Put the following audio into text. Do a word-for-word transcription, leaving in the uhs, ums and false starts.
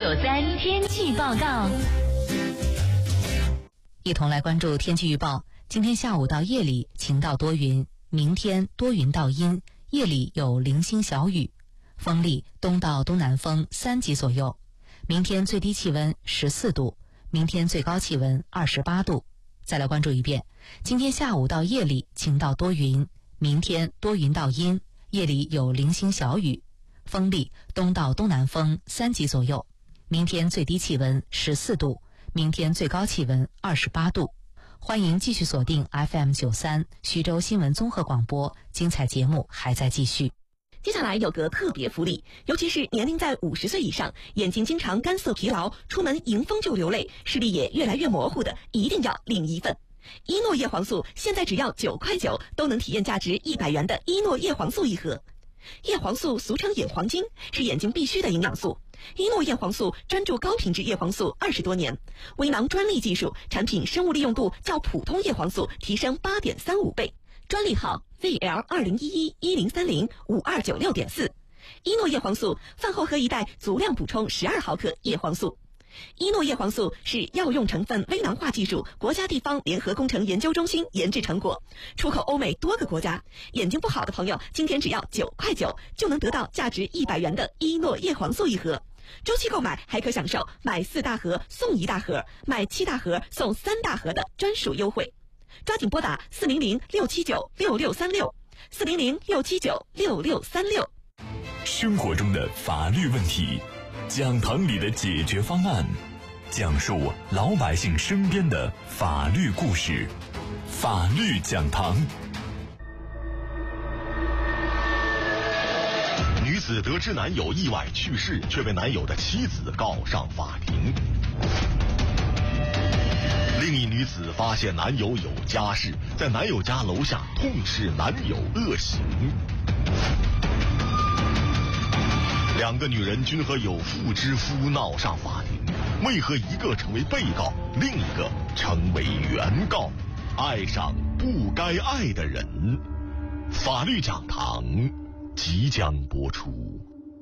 九三天气报告， 一同来关注天气预报。今天下午到夜里晴到多云，明天多云到阴，夜里有零星小雨，风力东到东南风三级左右。明天最低气温十四度，明天最高气温二十八度。再来关注一遍，今天下午到夜里晴到多云，明天多云到阴，夜里有零星小雨，风力东到东南风三级左右。明天最低气温十四度，明天最高气温二十八度。欢迎继续锁定 F M 九三徐州新闻综合广播，精彩节目还在继续。 接下来有个特别福利，尤其是年龄在五十岁以上，眼睛经常干涩疲劳，出门迎风就流泪，视力也越来越模糊的，一定要领一份。伊诺叶黄素现在只要九块九，都能体验价值一百元的伊诺叶黄素一盒。叶黄素俗称眼黄金，是眼睛必须的营养素。伊诺叶黄素专注高品质叶黄素二十多年，微囊专利技术，产品生物利用度较普通叶黄素提升 八点三五 倍，专利号 V L 二零一一一零三零五二九六点四。伊诺叶黄素饭后喝一袋，足量补充十二毫克叶黄素。伊诺叶黄素是药用成分微囊化技术国家地方联合工程研究中心研制成果，出口欧美多个国家。眼睛不好的朋友，今天只要九块九就能得到价值一百元的伊诺叶黄素一盒。周期购买还可享受买四大盒送一大盒，买七大盒送三大盒的专属优惠。抓紧拨打四零零六七九六六三六，四零零六七九六六三六。 生活中的法律问题，讲堂里的解决方案，讲述老百姓身边的法律故事。法律讲堂。 女子得知男友意外去世，却被男友的妻子告上法庭。另一女子发现男友有家室，在男友家楼下痛斥男友恶行。两个女人均和有妇之夫闹上法庭，为何一个成为被告，另一个成为原告？爱上不该爱的人。法律讲堂即将播出。